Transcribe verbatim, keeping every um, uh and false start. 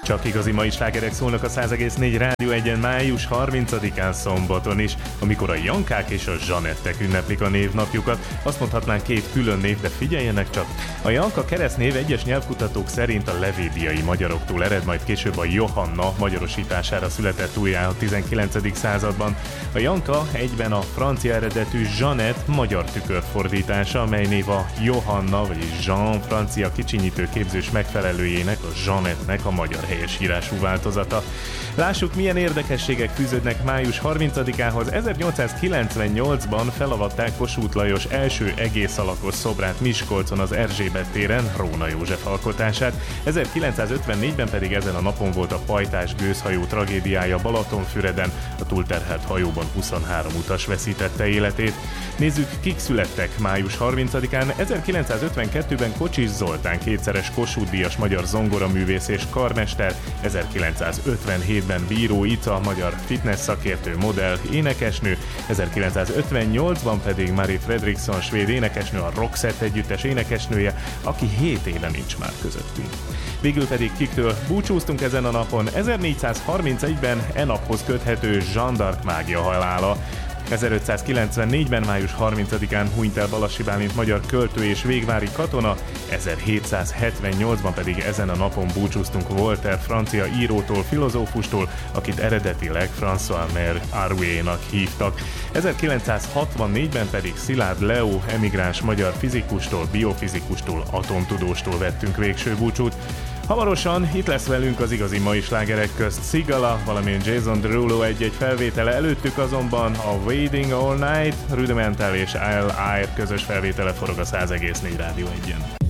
Csak igazi mai slágerek szólnak a száz egész négy Rádió egyen május harmincadikán szombaton is, amikor a Jankák és a Zsanettek ünneplik a névnapjukat. Azt mondhatnánk két külön név, de figyeljenek csak! A Janka keresztnév egyes nyelvkutatók szerint a levédiai magyaroktól ered, majd később a Johanna magyarosítására született újjá a tizenkilencedik században. A Janka egyben a francia eredetű Zsanett magyar tükörfordítása, amely név a Johanna, vagyis Jean francia kicsinyítő képzős megfelelőjének, a Zsanettnek a magyar helyesírású változata. Lássuk, milyen érdekességek fűződnek május harmincadikához. ezernyolcszázkilencvennyolcban felavatták Kossuth Lajos első egész alakos szobrát Miskolcon az Erzsébet téren, Róna József alkotását. ezerkilencszázötvennégyben pedig ezen a napon volt a pajtás gőzhajó tragédiája Balatonfüreden, a túlterhelt hajóban huszonhárom utas veszítette életét. Nézzük, kik születtek május harmincadikán. ezerkilencszázötvenkettőben Kocsis Zoltán kétszeres Kossuth-díjas magyar zongoraművész és karmester, ezerkilencszázötvenhétben Bíró Ica, magyar fitness szakértő, modell, énekesnő, ezerkilencszázötvennyolcban pedig Mari Fredriksson, svéd énekesnő, a Roxette együttes énekesnője, aki hét éve nincs már közöttünk. Végül pedig kiktől búcsúztunk ezen a napon. ezernégyszázharmincegyben e naphoz köthető Jeanne d'Arc mágia halála. ezerötszázkilencvennégyben május harmincadikán hunyt el Balassi Bálint magyar költő és végvári katona, ezerhétszázhetvennyolcban pedig ezen a napon búcsúztunk Voltaire francia írótól, filozófustól, akit eredetileg François Mer Arouet-nak hívtak. ezerkilencszázhatvannégyben pedig Szilárd Leó emigráns magyar fizikustól, biofizikustól, atomtudóstól vettünk végső búcsút. Hamarosan itt lesz velünk az igazi mai slágerek közt Sigala, valamint Jason Derulo egy-egy felvétele, előttük azonban a Waiting All Night, Rudimental és I'll Air közös felvétele forog a száz egész négy Rádió egyen.